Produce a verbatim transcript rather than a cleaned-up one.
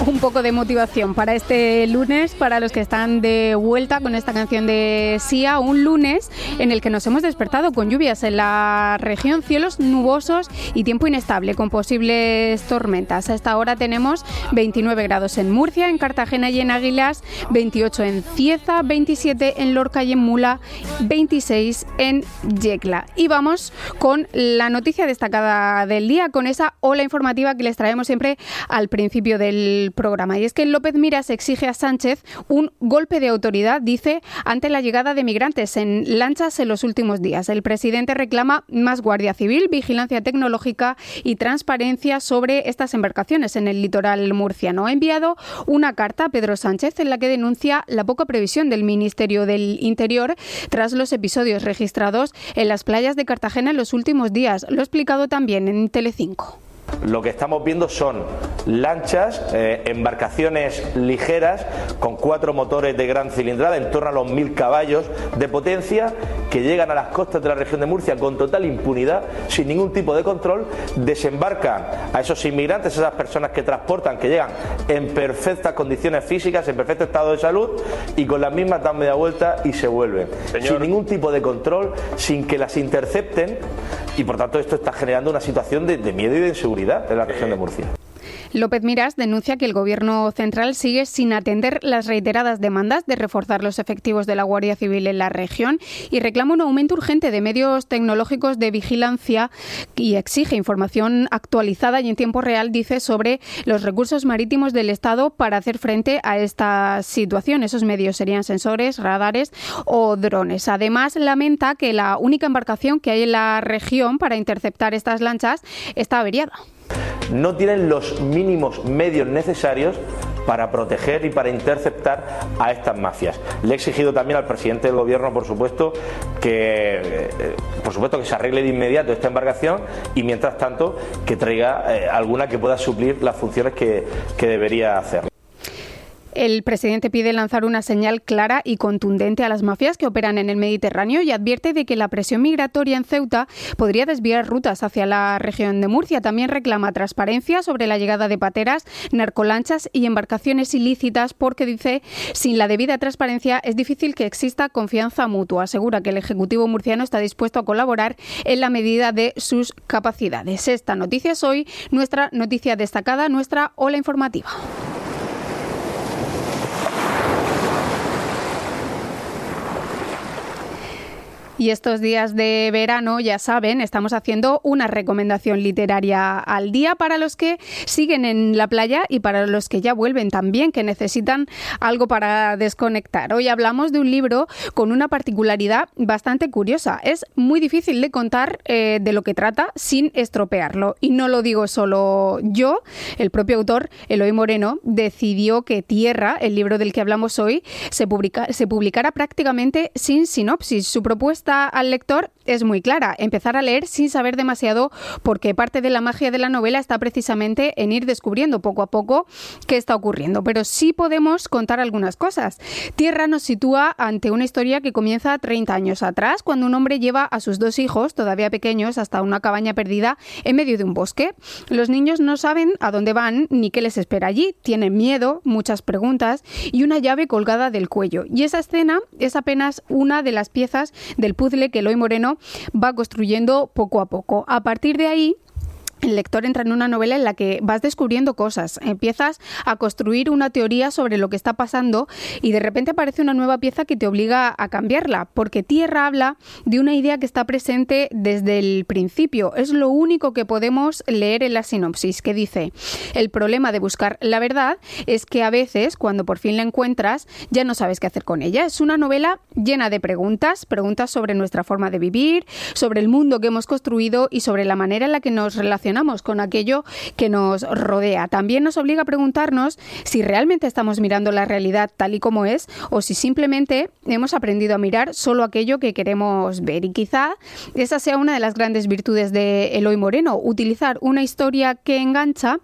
un poco de motivación para este lunes, para los que están de vuelta con esta canción de Sia, un lunes en el que nos hemos despertado con lluvias en la región, cielos nubosos y tiempo inestable con posibles tormentas. A esta hora tenemos veintinueve grados en Murcia, en Cartagena y en Águilas, veintiocho en Cieza, veintisiete en Lorca y en Mula, veintiséis en Yecla. Y vamos con la noticia destacada del día, con esa ola informativa que les traemos siempre al principio del programa. Y es que López Miras exige a Sánchez un golpe de autoridad, dice, ante la llegada de migrantes en lanchas en los últimos días. El presidente reclama más Guardia Civil, vigilancia tecnológica y transparencia sobre estas embarcaciones en el litoral murciano. Ha enviado una carta a Pedro Sánchez en la que denuncia la poca previsión del Ministerio del Interior tras los episodios registrados en las playas de Cartagena en los últimos días. Lo ha explicado también en Telecinco. Lo que estamos viendo son lanchas, eh, embarcaciones ligeras con cuatro motores de gran cilindrada, en torno a los mil caballos de potencia, que llegan a las costas de la región de Murcia con total impunidad, sin ningún tipo de control, desembarcan a esos inmigrantes, esas personas que transportan, que llegan en perfectas condiciones físicas, en perfecto estado de salud, y con las mismas dan media vuelta y se vuelven. Señor. Sin ningún tipo de control, sin que las intercepten, y por tanto esto está generando una situación de, de miedo y de inseguridad en la región de Murcia. López Miras denuncia que el Gobierno central sigue sin atender las reiteradas demandas de reforzar los efectivos de la Guardia Civil en la región y reclama un aumento urgente de medios tecnológicos de vigilancia y exige información actualizada y en tiempo real, dice, sobre los recursos marítimos del Estado para hacer frente a esta situación. Esos medios serían sensores, radares o drones. Además, lamenta que la única embarcación que hay en la región para interceptar estas lanchas está averiada. No tienen los mínimos medios necesarios para proteger y para interceptar a estas mafias. Le he exigido también al presidente del Gobierno, por supuesto, que eh, por supuesto que se arregle de inmediato esta embarcación y mientras tanto que traiga eh, alguna que pueda suplir las funciones que, que debería hacer. El presidente pide lanzar una señal clara y contundente a las mafias que operan en el Mediterráneo y advierte de que la presión migratoria en Ceuta podría desviar rutas hacia la región de Murcia. También reclama transparencia sobre la llegada de pateras, narcolanchas y embarcaciones ilícitas porque, dice, sin la debida transparencia es difícil que exista confianza mutua. Asegura que el Ejecutivo murciano está dispuesto a colaborar en la medida de sus capacidades. Esta noticia es hoy nuestra noticia destacada, nuestra ola informativa. Y estos días de verano, ya saben, estamos haciendo una recomendación literaria al día para los que siguen en la playa y para los que ya vuelven también, que necesitan algo para desconectar. Hoy hablamos de un libro con una particularidad bastante curiosa. Es muy difícil de contar eh, de lo que trata sin estropearlo. Y no lo digo solo yo, el propio autor, Eloy Moreno, decidió que Tierra, el libro del que hablamos hoy, se, publica, se publicara prácticamente sin sinopsis. Su propuesta al lector es muy clara, empezar a leer sin saber demasiado, porque parte de la magia de la novela está precisamente en ir descubriendo poco a poco qué está ocurriendo. Pero sí podemos contar algunas cosas. Tierra nos sitúa ante una historia que comienza treinta años atrás, cuando un hombre lleva a sus dos hijos, todavía pequeños, hasta una cabaña perdida en medio de un bosque. Los niños no saben a dónde van ni qué les espera allí. Tienen miedo, muchas preguntas y una llave colgada del cuello. Y esa escena es apenas una de las piezas del puzzle que Eloy Moreno va construyendo poco a poco. A partir de ahí, el lector entra en una novela en la que vas descubriendo cosas, empiezas a construir una teoría sobre lo que está pasando y de repente aparece una nueva pieza que te obliga a cambiarla, porque Tierra habla de una idea que está presente desde el principio. Es lo único que podemos leer en la sinopsis, que dice: el problema de buscar la verdad es que a veces, cuando por fin la encuentras, ya no sabes qué hacer con ella. Es una novela llena de preguntas, preguntas sobre nuestra forma de vivir, sobre el mundo que hemos construido y sobre la manera en la que nos relacionamos con aquello que nos rodea. También nos obliga a preguntarnos si realmente estamos mirando la realidad tal y como es o si simplemente hemos aprendido a mirar solo aquello que queremos ver. Y quizá esa sea una de las grandes virtudes de Eloy Moreno, utilizar una historia que engancha